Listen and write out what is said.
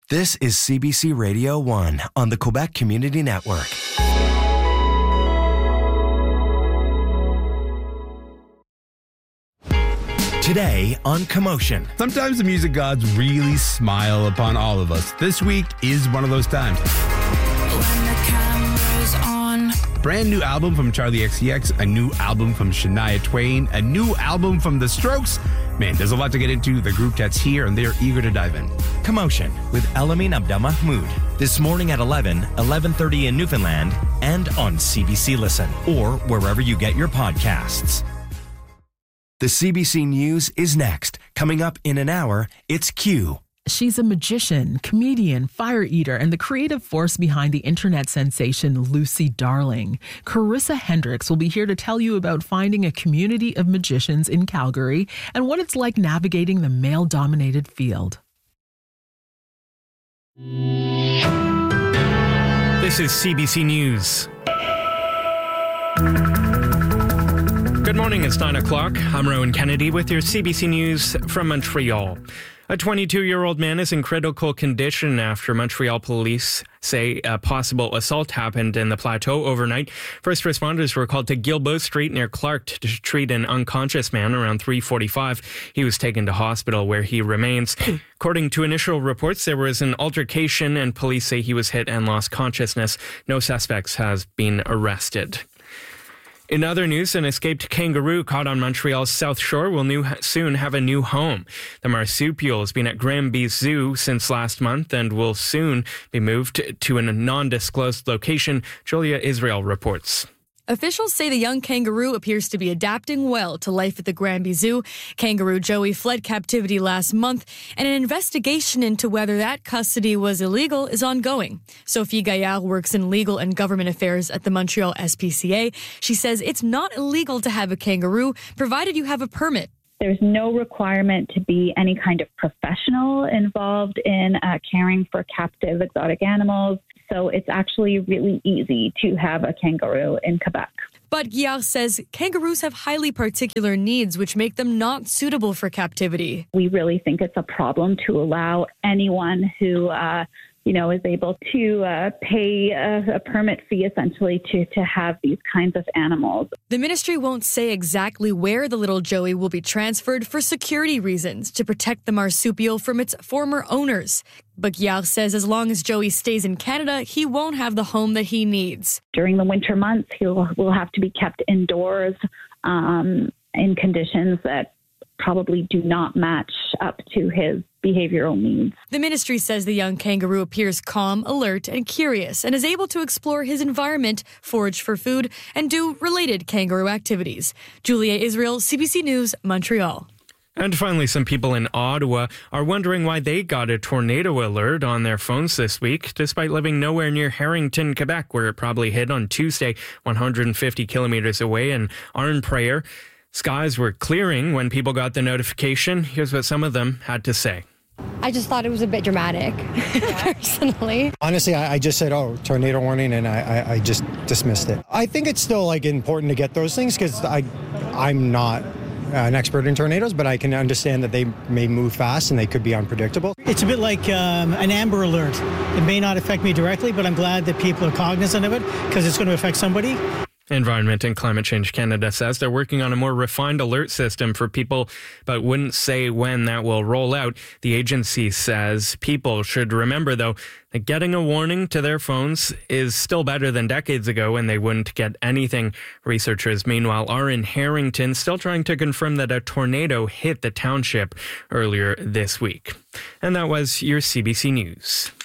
This is CBC Radio 1 on the Quebec Community Network. Today on Commotion. Sometimes the music gods really smile upon all of us. This week is one of those times. When the camera's on. Brand new album from Charlie XCX, a new album from Shania Twain, a new album from The Strokes. Man, there's a lot to get into. The group chat's here and they're eager to dive in. Commotion with Elamine Abdelmahmoud. This morning at 11:30 in Newfoundland, and on CBC Listen or wherever you get your podcasts. The CBC News is next. Coming up in an hour, it's Q. She's a magician, comedian, fire eater, and the creative force behind the internet sensation Lucy Darling. Carissa Hendricks will be here to tell you about finding a community of magicians in Calgary and what it's like navigating the male-dominated field. This is CBC News. Good morning, it's 9 o'clock. I'm Rowan Kennedy with your CBC News from Montreal. A 22-year-old man is in critical condition after Montreal police say a possible assault happened in the Plateau overnight. First responders were called to Guilbeault Street near Clark to treat an unconscious man around 3:45. He was taken to hospital where he remains. According to initial reports, there was an altercation and police say he was hit and lost consciousness. No suspects has been arrested. In other news, an escaped kangaroo caught on Montreal's South Shore will soon have a new home. The marsupial has been at Granby Zoo since last month and will soon be moved to a non-disclosed location. Julia Israel reports. Officials say the young kangaroo appears to be adapting well to life at the Granby Zoo. Kangaroo Joey fled captivity last month, and an investigation into whether that custody was illegal is ongoing. Sophie Gaillard works in legal and government affairs at the Montreal SPCA. She says it's not illegal to have a kangaroo, provided you have a permit. There's no requirement to be any kind of professional involved in caring for captive exotic animals. So it's actually really easy to have a kangaroo in Quebec. But Guillard says kangaroos have highly particular needs, which make them not suitable for captivity. We really think it's a problem to allow anyone who is able to pay a permit fee essentially to have these kinds of animals. The ministry won't say exactly where the little Joey will be transferred for security reasons to protect the marsupial from its former owners. But Guillard says as long as Joey stays in Canada, he won't have the home that he needs. During the winter months, he will have to be kept indoors in conditions that probably do not match up to his behavioral needs. The ministry says the young kangaroo appears calm, alert, and curious, and is able to explore his environment, forage for food, and do related kangaroo activities. Julia Israel, CBC News, Montreal. And finally, some people in Ottawa are wondering why they got a tornado alert on their phones this week, despite living nowhere near Harrington, Quebec, where it probably hit on Tuesday, 150 kilometers away in Arnprior. Skies were clearing when people got the notification. Here's what some of them had to say. I just thought it was a bit dramatic, personally. Honestly, I just said, tornado warning, and I just dismissed it. I think it's still important to get those things because I'm not an expert in tornadoes, but I can understand that they may move fast and they could be unpredictable. It's a bit like an Amber Alert. It may not affect me directly, but I'm glad that people are cognizant of it because it's going to affect somebody. Environment and Climate Change Canada says they're working on a more refined alert system for people, but wouldn't say when that will roll out. The agency says people should remember, though, that getting a warning to their phones is still better than decades ago when they wouldn't get anything. Researchers, meanwhile, are in Harrington still trying to confirm that a tornado hit the township earlier this week. And that was your CBC News.